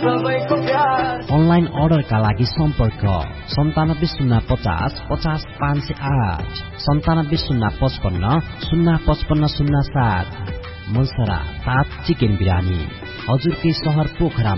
online अर्डरका लागि सम्पर्क 9705050508 970555055507 मनसरा 7 चिकन बिरानी हजुरकै शहर पोखरा